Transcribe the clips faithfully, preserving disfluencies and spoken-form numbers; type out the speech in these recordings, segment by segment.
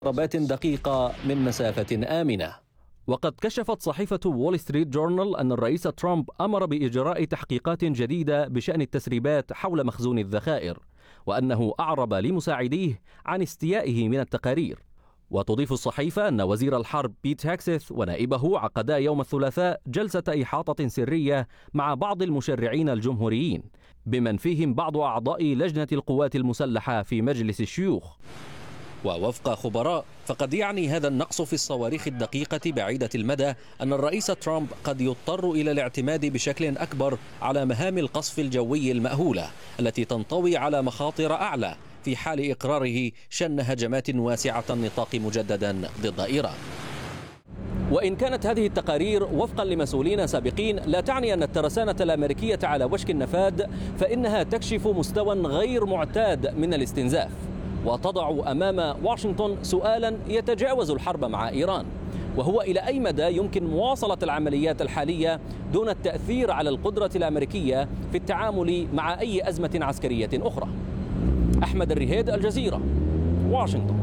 ضربات دقيقة من مسافة آمنة. وقد كشفت صحيفة وول ستريت جورنال أن الرئيس ترامب أمر بإجراء تحقيقات جديدة بشأن التسريبات حول مخزون الذخائر، وأنه أعرب لمساعديه عن استيائه من التقارير. وتضيف الصحيفة أن وزير الحرب بيت هاكسيث ونائبه عقدا يوم الثلاثاء جلسة إحاطة سرية مع بعض المشرعين الجمهوريين، بمن فيهم بعض أعضاء لجنة القوات المسلحة في مجلس الشيوخ. ووفق خبراء فقد يعني هذا النقص في الصواريخ الدقيقة بعيدة المدى أن الرئيس ترامب قد يضطر إلى الاعتماد بشكل أكبر على مهام القصف الجوي المأهولة التي تنطوي على مخاطر أعلى في حال إقراره شن هجمات واسعة النطاق مجددا ضد إيران. وإن كانت هذه التقارير وفقا لمسؤولين سابقين لا تعني أن الترسانة الأمريكية على وشك النفاذ، فإنها تكشف مستوى غير معتاد من الاستنزاف، وتضع أمام واشنطن سؤالا يتجاوز الحرب مع إيران، وهو إلى أي مدى يمكن مواصلة العمليات الحالية دون التأثير على القدرة الأمريكية في التعامل مع أي أزمة عسكرية أخرى. أحمد الرهيد، الجزيرة، واشنطن.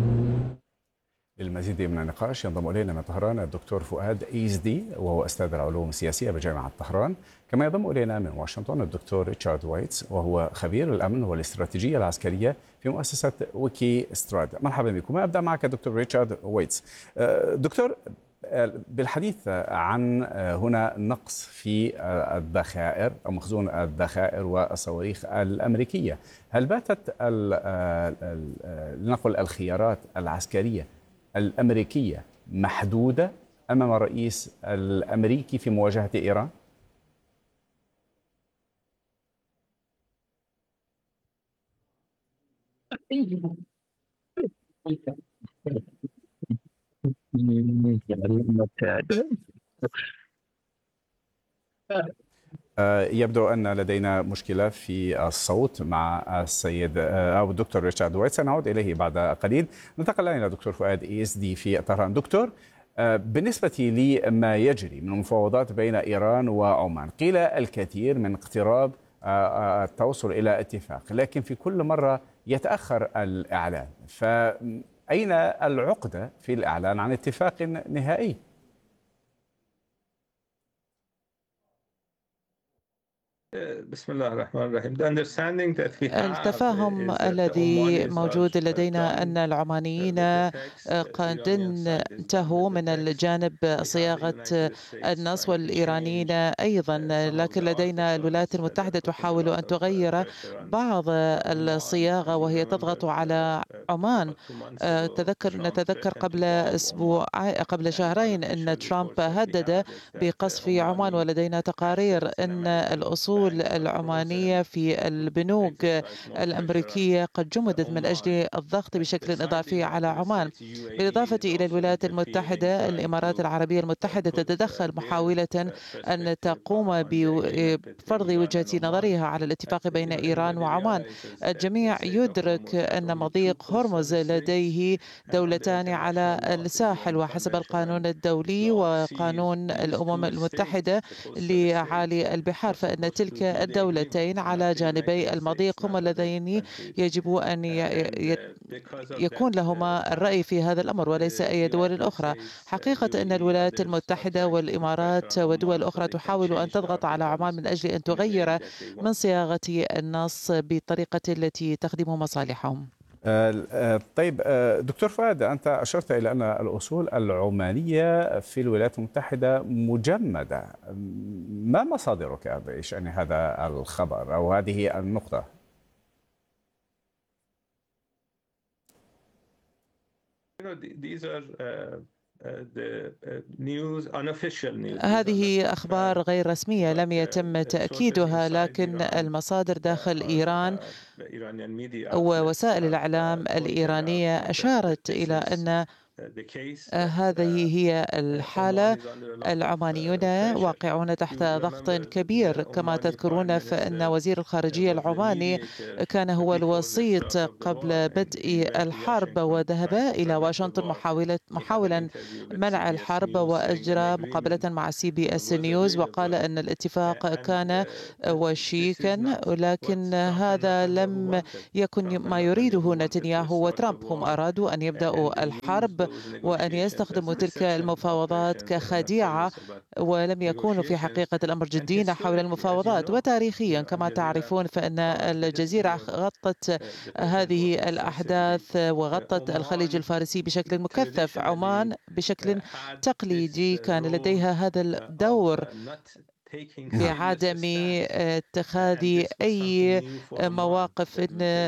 للمزيد من النقاش ينضم إلينا من طهران الدكتور فؤاد إيزدي، وهو أستاذ العلوم السياسية بجامعة طهران. كما ينضم إلينا من واشنطن الدكتور ريتشارد ويتس، وهو خبير الأمن والاستراتيجية العسكرية في مؤسسة ويكي ستراد. مرحبا بكم. أبدأ معك دكتور ريتشارد ويتس. دكتور، بالحديث عن هنا نقص في الذخائر أو مخزون الذخائر والصواريخ الأمريكية، هل باتت لنقل الخيارات العسكرية الأمريكية محدودة أمام الرئيس الأمريكي في مواجهة إيران؟ يبدو أن لدينا مشكلة في الصوت مع السيد أو الدكتور ريتشارد ويتس، سنعود إليه بعد قليل. ننتقل الآن إلى دكتور فؤاد إيزدي في طهران. دكتور، بالنسبة لما يجري من مفاوضات بين إيران وعمان، قيل الكثير من اقتراب التوصل إلى اتفاق، لكن في كل مرة يتأخر الإعلان، فأين العقدة في الإعلان عن اتفاق نهائي؟ بسم الله الرحمن الرحيم. التفاهم الذي موجود لدينا أن العمانيين قد انتهوا من الجانب صياغة النص، والإيرانيين أيضا، لكن لدينا الولايات المتحدة تحاول أن تغير بعض الصياغة وهي تضغط على عمان. تذكر نتذكر قبل أسبوع قبل شهرين أن ترامب هدد بقصف عمان، ولدينا تقارير أن الأصول العمانية في البنوك الأمريكية قد جمدت من أجل الضغط بشكل إضافي على عمان. بالإضافة إلى الولايات المتحدة، الإمارات العربية المتحدة تتدخل محاولة أن تقوم بفرض وجهة نظرها على الاتفاق بين إيران وعمان. الجميع يدرك أن مضيق هرمز لديه دولتان على الساحل، وحسب القانون الدولي وقانون الأمم المتحدة لعالي البحار، فإن تلك الدولتين على جانبي المضيق هم اللذين يجب أن يكون لهما الرأي في هذا الأمر وليس أي دول أخرى. حقيقة أن الولايات المتحدة والإمارات ودول أخرى تحاول أن تضغط على عمان من أجل أن تغير من صياغة النص بالطريقة التي تخدم مصالحهم. طيب دكتور فؤاد، أنت أشرت إلى أن الأصول العمانية في الولايات المتحدة مجمدة، ما مصادرك بشأن هذا الخبر أو هذه النقطة؟ هذه أخبار غير رسمية لم يتم تأكيدها، لكن المصادر داخل إيران ووسائل الإعلام الإيرانية أشارت إلى أن هذه هي الحالة. العمانيون واقعون تحت ضغط كبير. كما تذكرون فإن وزير الخارجية العماني كان هو الوسيط قبل بدء الحرب، وذهب إلى واشنطن محاولة محاولا منع الحرب، وأجرى مقابلة مع سي بي اس نيوز وقال أن الاتفاق كان وشيكا، ولكن هذا لم يكن ما يريده نتنياهو وترامب. هم أرادوا أن يبدأوا الحرب وأن يستخدموا تلك المفاوضات كخديعة، ولم يكونوا في حقيقة الأمر جديين حول المفاوضات. وتاريخيا كما تعرفون فإن الجزيرة غطت هذه الأحداث وغطت الخليج الفارسي بشكل مكثف. عمان بشكل تقليدي كان لديها هذا الدور بعدم اتخاذ أي مواقف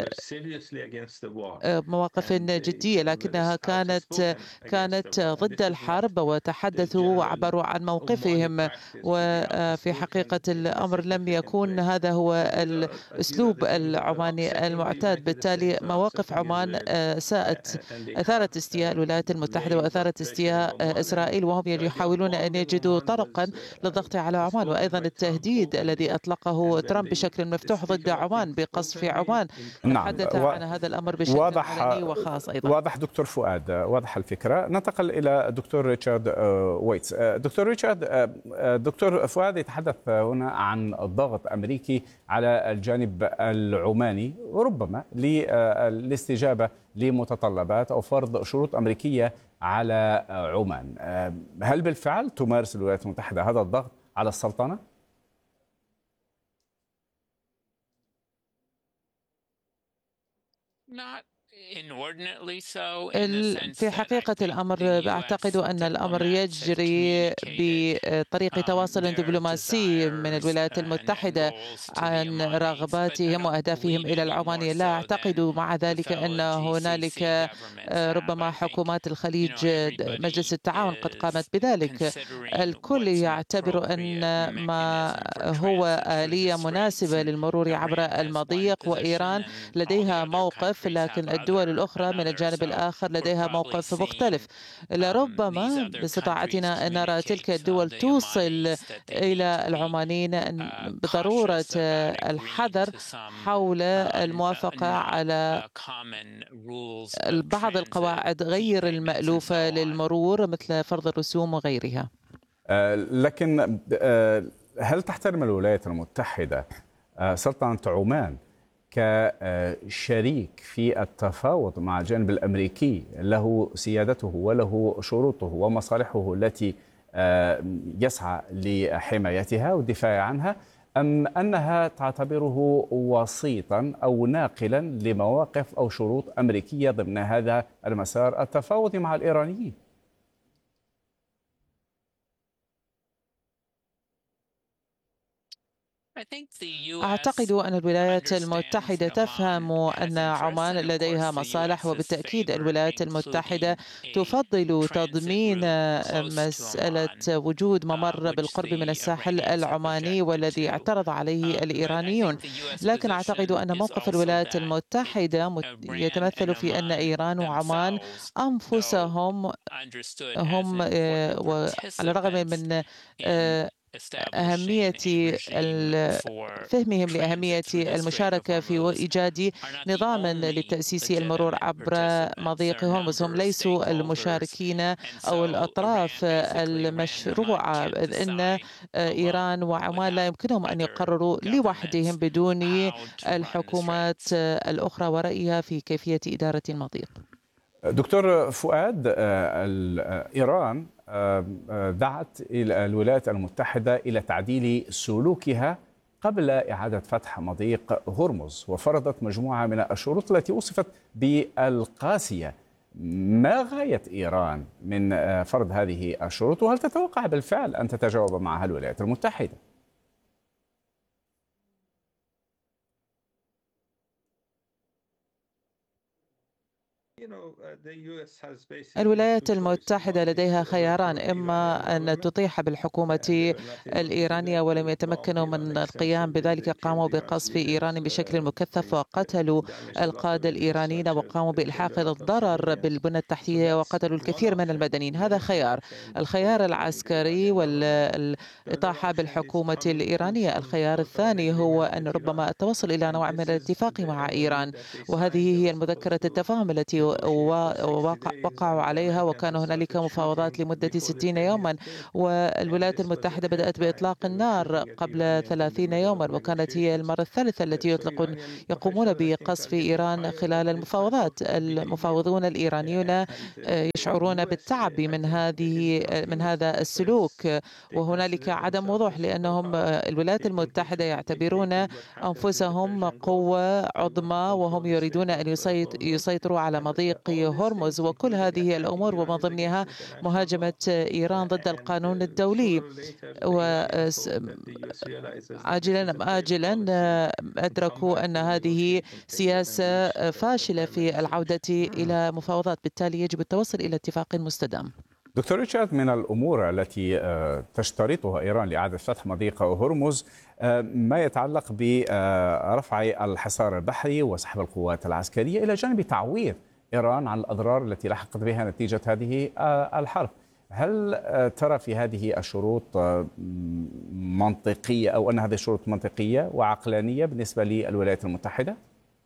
مواقف جدية، لكنها كانت كانت ضد الحرب وتحدثوا وعبروا عن موقفهم، وفي حقيقة الأمر لم يكن هذا هو الأسلوب العماني المعتاد. بالتالي مواقف عمان ساءت، أثارت استياء الولايات المتحدة وأثارت استياء إسرائيل، وهم يحاولون أن يجدوا طرقا للضغط على عمان. وأيضا التهديد الذي أطلقه ترامب بشكل مفتوح ضد عمان بقصف عمان، تحدث نعم. عن هذا الأمر بشكل واضح علني وخاص. أيضا واضح دكتور فؤاد، واضح الفكرة. ننتقل إلى دكتور ريتشارد ويتس. دكتور ريتشارد، دكتور فؤاد يتحدث هنا عن ضغط أمريكي على الجانب العماني ربما للاستجابة لمتطلبات أو فرض شروط أمريكية على عمان. هل بالفعل تمارس الولايات المتحدة هذا الضغط على السلطنة؟ في حقيقة الأمر أعتقد أن الأمر يجري بطريق تواصل دبلوماسي من الولايات المتحدة عن رغباتهم وأهدافهم إلى العمانية. لا أعتقد مع ذلك أن هنالك ربما حكومات الخليج مجلس التعاون قد قامت بذلك. الكل يعتبر أن ما هو آلية مناسبة للمرور عبر المضيق، وإيران لديها موقف، لكن الدول الأخرى من الجانب الآخر لديها موقف مختلف. لربما باستطاعتنا أن نرى تلك الدول توصل إلى العمانيين بضرورة الحذر حول الموافقة على بعض القواعد غير المألوفة للمرور مثل فرض الرسوم وغيرها. لكن هل تحترم الولايات المتحدة سلطنة عمان كشريك في التفاوض مع الجانب الأمريكي له سيادته وله شروطه ومصالحه التي يسعى لحمايتها والدفاع عنها، أم أنها تعتبره وسيطا أو ناقلا لمواقف أو شروط أمريكية ضمن هذا المسار التفاوضي مع الإيرانيين؟ أعتقد أن الولايات المتحدة تفهم أن عمان لديها مصالح، وبالتأكيد الولايات المتحدة تفضل تضمين مسألة وجود ممر بالقرب من الساحل العماني والذي اعترض عليه الإيرانيون. لكن أعتقد أن موقف الولايات المتحدة يتمثل في أن إيران وعمان أنفسهم هم على الرغم من أهمية فهمهم لأهمية المشاركة في إيجاد نظام لتأسيس المرور عبر مضيق هرمز، هم ليسوا المشاركين أو الأطراف المشروعة، إذ أن إيران وعمان لا يمكنهم أن يقرروا لوحدهم بدون الحكومات الأخرى ورأيها في كيفية إدارة المضيق. دكتور فؤاد، إيران دعت الولايات المتحدة إلى تعديل سلوكها قبل إعادة فتح مضيق هرمز، وفرضت مجموعة من الشروط التي وصفت بالقاسية. ما غاية إيران من فرض هذه الشروط، وهل تتوقع بالفعل أن تتجاوب معها الولايات المتحدة؟ الولايات المتحدة لديها خياران: إما أن تطيح بالحكومة الإيرانية ولم يتمكنوا من القيام بذلك، قاموا بقصف إيران بشكل مكثف وقتلوا القادة الإيرانيين وقاموا بإلحاق الضرر بالبنى التحتية وقتلوا الكثير من المدنيين. هذا خيار. الخيار العسكري والإطاحة بالحكومة الإيرانية. الخيار الثاني هو أن ربما التوصل إلى نوع من الاتفاق مع إيران، وهذه هي المذكرة التفاهم التي وقعوا عليها، وكان هنالك مفاوضات لمدة ستين يوما، والولايات المتحدة بدأت بإطلاق النار قبل ثلاثين يوما، وكانت هي المرة الثالثة التي يطلقون يقومون بقصف إيران خلال المفاوضات. المفاوضون الإيرانيون يشعرون بالتعب من هذه من هذا السلوك، وهنالك عدم وضوح، لأنهم الولايات المتحدة يعتبرون أنفسهم قوة عظمى وهم يريدون أن يسيطروا على مضيق هرمز، وكل هذه الأمور ومن ضمنها مهاجمة إيران ضد القانون الدولي. وعاجلا أم آجلا أدركوا أن هذه سياسة فاشلة في العودة إلى مفاوضات، بالتالي يجب التوصل إلى اتفاق مستدام. دكتور ريتشارد، من الأمور التي تشترطها إيران لإعادة فتح مضيق هرمز ما يتعلق برفع الحصار البحري وسحب القوات العسكرية، إلى جانب تعويض إيران عن الأضرار التي لحقت بها نتيجة هذه الحرب. هل ترى في هذه الشروط منطقية، أو أن هذه الشروط منطقية وعقلانية بالنسبة للولايات المتحدة؟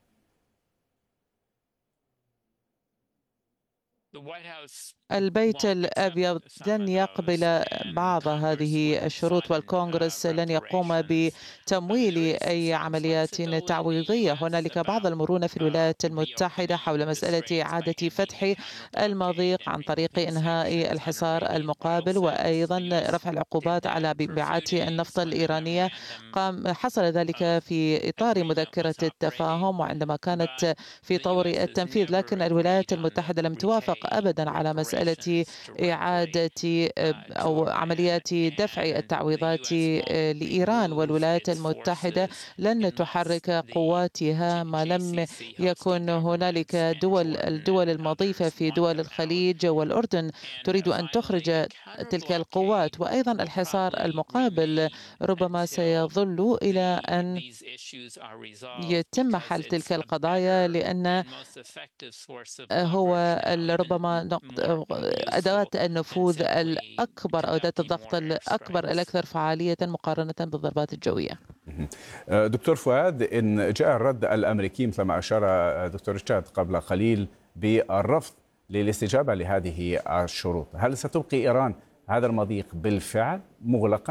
البيت الأبيض لن يقبل بعض هذه الشروط، والكونغرس لن يقوم بتمويل أي عمليات تعويضية. هنالك بعض المرونة في الولايات المتحدة حول مسألة إعادة فتح المضيق عن طريق إنهاء الحصار المقابل، وأيضا رفع العقوبات على مبيعات النفط الإيرانية. قام حصل ذلك في إطار مذكرة التفاهم وعندما كانت في طور التنفيذ، لكن الولايات المتحدة لم توافق أبدا على مسألة إعادة أو عمليات دفع التعويضات لإيران، والولايات المتحدة لن تحرك قواتها ما لم يكن هنالك دول الدول المضيفة في دول الخليج والأردن تريد أن تخرج تلك القوات. وأيضا الحصار المقابل ربما سيظل إلى أن يتم حل تلك القضايا، لأن هو ربما أدوات النفوذ الأكبر أو أداة الضغط الأكبر الأكثر فعالية مقارنة بالضربات الجوية. دكتور فؤاد، إن جاء الرد الأمريكي مثل ما أشار دكتور ريتشارد قبل قليل بالرفض للاستجابة لهذه الشروط، هل ستبقي إيران هذا المضيق بالفعل مغلقا؟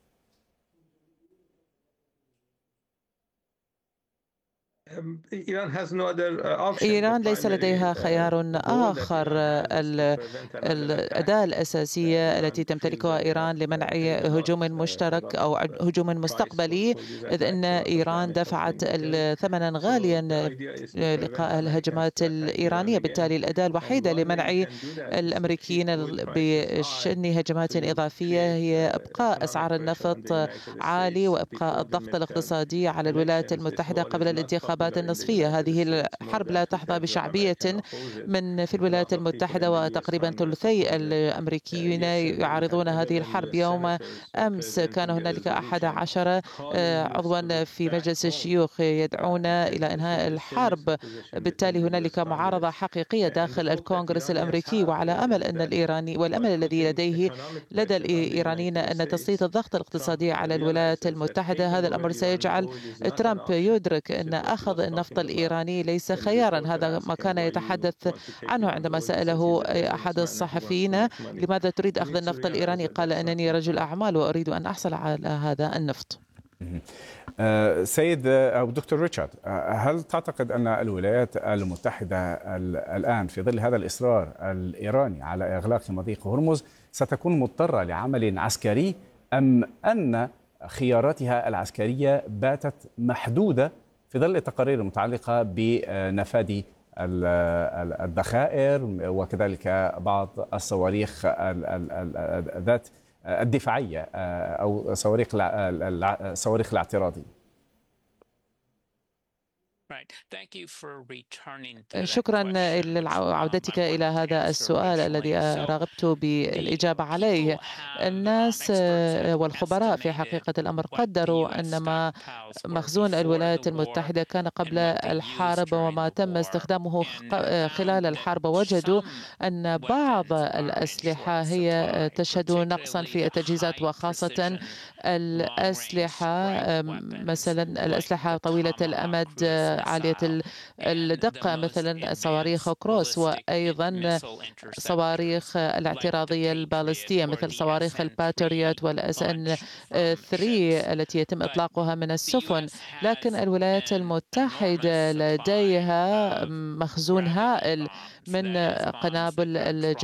إيران ليس لديها خيار آخر. الأداة الأساسية التي تمتلكها إيران لمنع هجوم مشترك أو هجوم مستقبلي، إذ أن إيران دفعت ثمنا غاليا لقاء الهجمات الإيرانية، بالتالي الأداة الوحيدة لمنع الأمريكيين بشن هجمات إضافية هي إبقاء أسعار النفط عالي وإبقاء الضغط الاقتصادي على الولايات المتحدة قبل الانتخابات النصفية. هذه الحرب لا تحظى بشعبية من في الولايات المتحدة، وتقريبا ثلثي الأمريكيين يعارضون هذه الحرب. يوم أمس كان هنالك أحد عشر عضوا في مجلس الشيوخ يدعون إلى إنهاء الحرب، بالتالي هنالك معارضة حقيقية داخل الكونغرس الأمريكي، وعلى أمل أن الإيراني والأمل الذي لديه لدى الإيرانيين أن تسليط الضغط الاقتصادي على الولايات المتحدة، هذا الأمر سيجعل ترامب يدرك أن أخذ النفط الإيراني ليس خيارا. هذا ما كان يتحدث عنه عندما سأله أحد الصحفيين لماذا تريد أخذ النفط الإيراني، قال أنني رجل أعمال وأريد أن أحصل على هذا النفط. سيد أو دكتور ريتشارد، هل تعتقد أن الولايات المتحدة الآن في ظل هذا الإصرار الإيراني على إغلاق مضيق هرمز ستكون مضطرة لعمل عسكري، أم أن خياراتها العسكرية باتت محدودة في ظل التقارير المتعلقة بنفاذ الذخائر وكذلك بعض الصواريخ ذات الدفاعية أو صواريخ الصواريخ الاعتراضية؟ شكرا لعودتك إلى هذا السؤال الذي رغبت بالإجابة عليه. الناس والخبراء في حقيقة الأمر قدروا أن ما مخزون الولايات المتحدة كان قبل الحرب وما تم استخدامه خلال الحرب، وجدوا أن بعض الأسلحة هي تشهد نقصا في التجهيزات، وخاصة الأسلحة مثلا الأسلحة طويلة الأمد عالية الدقة مثلا صواريخ كروس، وأيضا صواريخ الاعتراضية البالستية مثل صواريخ الباتريوت والأس إن ثلاثة التي يتم إطلاقها من السفن. لكن الولايات المتحدة لديها مخزون هائل من قنابل